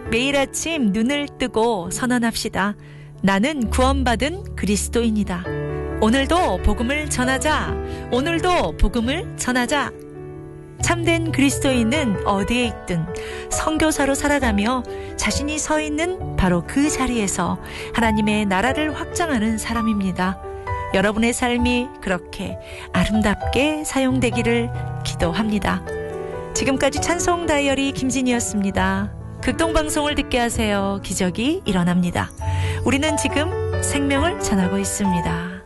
매일 아침 눈을 뜨고 선언합시다. 나는 구원받은 그리스도인이다. 오늘도 복음을 전하자. 오늘도 복음을 전하자. 참된 그리스도인은 어디에 있든 선교사로 살아가며 자신이 서 있는 바로 그 자리에서 하나님의 나라를 확장하는 사람입니다. 여러분의 삶이 그렇게 아름답게 사용되기를 기도합니다. 지금까지 찬송 다이어리 김진이었습니다. 극동방송을 듣게 하세요. 기적이 일어납니다. 우리는 지금 생명을 전하고 있습니다.